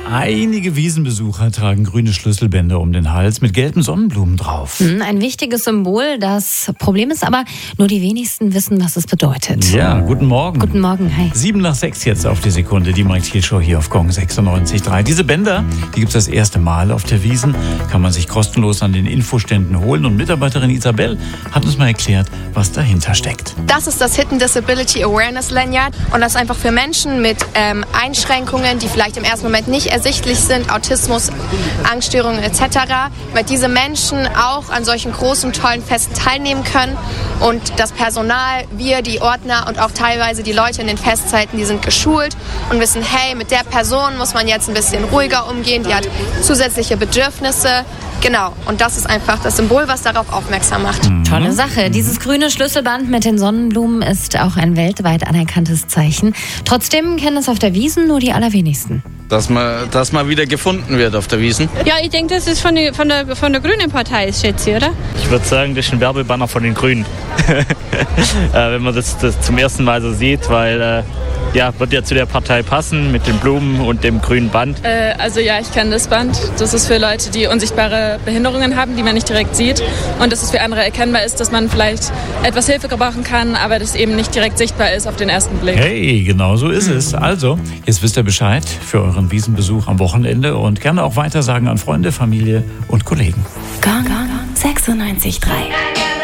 Einige Wiesenbesucher tragen grüne Schlüsselbänder um den Hals mit gelben Sonnenblumen drauf. Ein wichtiges Symbol. Das Problem ist aber, nur die wenigsten wissen, was es bedeutet. Ja, guten Morgen. Guten Morgen, hi. 7 nach 6 jetzt auf die Sekunde, die Mike Thiel Show hier auf Gong 96.3. Diese Bänder, die gibt es das erste Mal auf der Wiesn, kann man sich kostenlos an den Infoständen holen. Und Mitarbeiterin Isabel hat uns mal erklärt, was dahinter steckt. Das ist das Hidden Disability Awareness Lanyard und das ist einfach für Menschen mit Einschränkungen, die vielleicht im ersten Moment nicht ersichtlich sind, Autismus, Angststörungen etc., weil diese Menschen auch an solchen großen, tollen Festen teilnehmen können und das Personal, wir, die Ordner und auch teilweise die Leute in den Festzeiten, die sind geschult und wissen, hey, mit der Person muss man jetzt ein bisschen ruhiger umgehen, die hat zusätzliche Bedürfnisse. Genau, und das ist einfach das Symbol, was darauf aufmerksam macht. Tolle Sache. Dieses grüne Schlüsselband mit den Sonnenblumen ist auch ein weltweit anerkanntes Zeichen. Trotzdem kennen es auf der Wiesn nur die allerwenigsten. Dass mal wieder gefunden wird auf der Wiesn. Ja, ich denke, das ist von der Grünen Partei, schätze ich, oder? Ich würde sagen, das ist ein Werbebanner von den Grünen. Wenn man das zum ersten Mal so sieht, weil wird ja zu der Partei passen mit den Blumen und dem grünen Band. Ich kenne das Band. Das ist für Leute, die unsichtbare Behinderungen haben, die man nicht direkt sieht. Und dass es für andere erkennbar ist, dass man vielleicht etwas Hilfe gebrauchen kann, aber das eben nicht direkt sichtbar ist auf den ersten Blick. Hey, genau so ist es. Also, jetzt wisst ihr Bescheid für euren Wiesenbesuch am Wochenende und gerne auch weitersagen an Freunde, Familie und Kollegen. Gong 96.3.